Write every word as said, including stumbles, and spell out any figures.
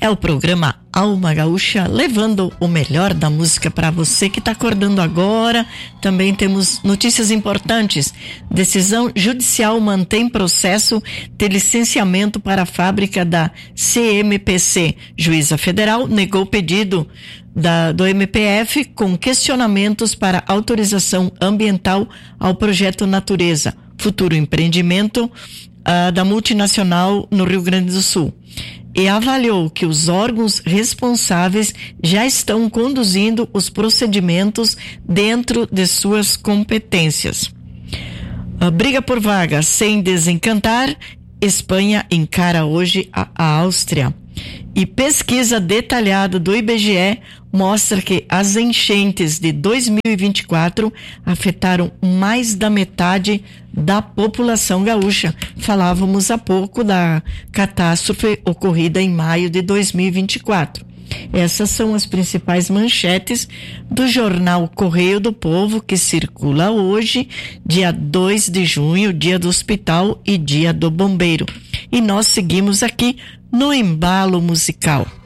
É o programa Alma Gaúcha, levando o melhor da música para você que está acordando agora. Também temos notícias importantes. Decisão judicial mantém processo de licenciamento para a fábrica da C M P C. Juíza Federal negou pedido da, do M P F com questionamentos para autorização ambiental ao projeto Natureza, futuro empreendimento uh, da multinacional no Rio Grande do Sul. E avaliou que os órgãos responsáveis já estão conduzindo os procedimentos dentro de suas competências. A briga por vaga sem desencantar, Espanha encara hoje a, a Áustria. E pesquisa detalhada do I B G E mostra que as enchentes de dois mil e vinte e quatro afetaram mais da metade da população gaúcha. Falávamos há pouco da catástrofe ocorrida em maio de dois mil e vinte e quatro. Essas são as principais manchetes do jornal Correio do Povo, que circula hoje, dia dois de junho, dia do hospital e dia do bombeiro. E nós seguimos aqui no embalo musical.